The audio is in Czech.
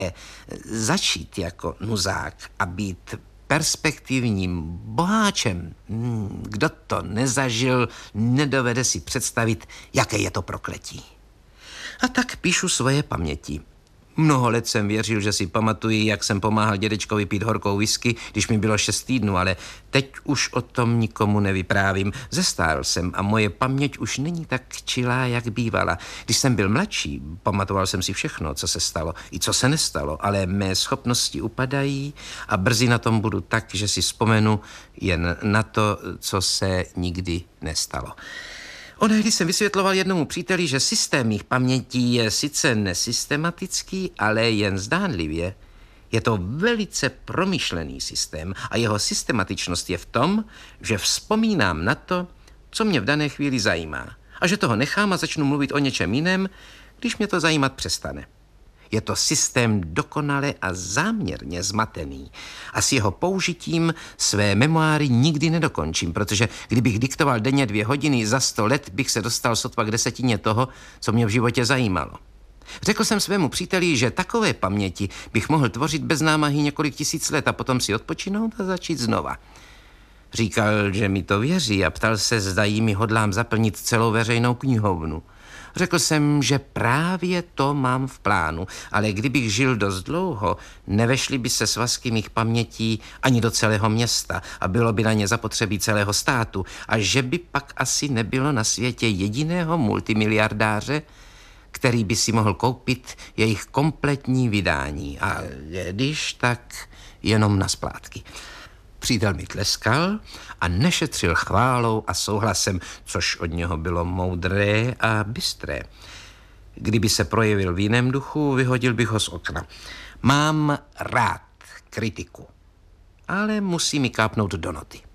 Začít jako nuzák a být perspektivním boháčem, kdo to nezažil, nedovede si představit, jaké je to prokletí. A tak píšu svoje paměti. Mnoho let jsem věřil, že si pamatuji, jak jsem pomáhal dědečkovi pít horkou whisky, když mi bylo 6 týdnů, ale teď už o tom nikomu nevyprávím. Zestárl jsem a moje paměť už není tak čilá, jak bývala. Když jsem byl mladší, pamatoval jsem si všechno, co se stalo i co se nestalo, ale mé schopnosti upadají a brzy na tom budu tak, že si vzpomenu jen na to, co se nikdy nestalo. Onehdy jsem vysvětloval jednomu příteli, že systém mých pamětí je sice nesystematický, ale jen zdánlivě. Je to velice promyšlený systém a jeho systematičnost je v tom, že vzpomínám na to, co mě v dané chvíli zajímá. A že toho nechám a začnu mluvit o něčem jiném, když mě to zajímat přestane. Je to systém dokonale a záměrně zmatený. A s jeho použitím své memoáry nikdy nedokončím, protože kdybych diktoval denně 2 hodiny, za 100 let bych se dostal sotva k 10 toho, co mě v životě zajímalo. Řekl jsem svému příteli, že takové paměti bych mohl tvořit bez námahy několik tisíc let a potom si odpočinout a začít znova. Říkal, že mi to věří a ptal se, zda jimi hodlám zaplnit celou veřejnou knihovnu. Řekl jsem, že právě to mám v plánu, ale kdybych žil dost dlouho, nevešly by se svazky mých pamětí ani do celého města a bylo by na ně zapotřebí celého státu a že by pak asi nebylo na světě jediného multimiliardáře, který by si mohl koupit jejich kompletní vydání a když tak jenom na splátky. Přítel mi tleskal a nešetřil chválou a souhlasem, což od něho bylo moudré a bystré. Kdyby se projevil v jiném duchu, vyhodil bych ho z okna. Mám rád kritiku, ale musí mi kápnout do noty.